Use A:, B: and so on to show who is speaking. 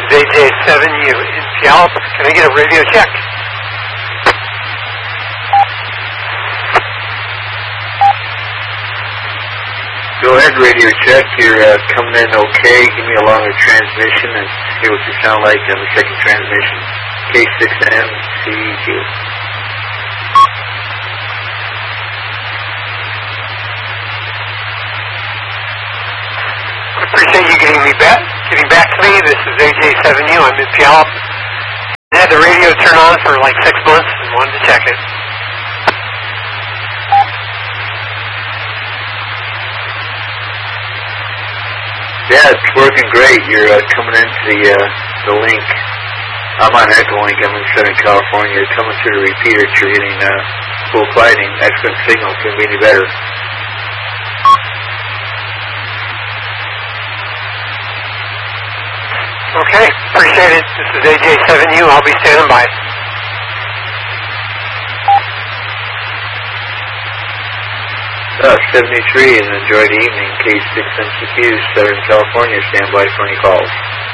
A: is AJ7U in Puyallup. Can I get a radio check?
B: Go ahead, radio check. You're coming in okay. Give me a longer transmission and hear what you sound like on the second transmission. K6M CEQ.
A: I appreciate you getting back to me. This is AJ7U. I'm in Puyallup. I had the radio turn on for like 6 months and wanted to check it.
B: Yeah, it's working great. You're coming into the link. I'm on Echolink. I'm in Southern California. You're coming through the repeater. You're getting full quieting. Excellent signal. Couldn't be any better.
A: Okay, appreciate it. This is AJ7U. I'll be standing by.
B: 73 and enjoy the evening. K6MCQ, Southern California. Stand by for any calls.